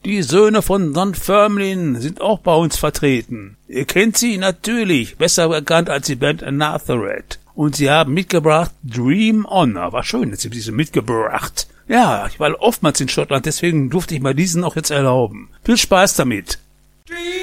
Die Söhne von Dunfermline sind auch bei uns vertreten. Ihr kennt sie natürlich, besser bekannt als die Band Anatharet. Und sie haben mitgebracht Dream On. War schön, dass sie diese mitgebracht. Ja, ich war oftmals in Schottland, deswegen durfte ich mir diesen auch jetzt erlauben. Viel Spaß damit. Dream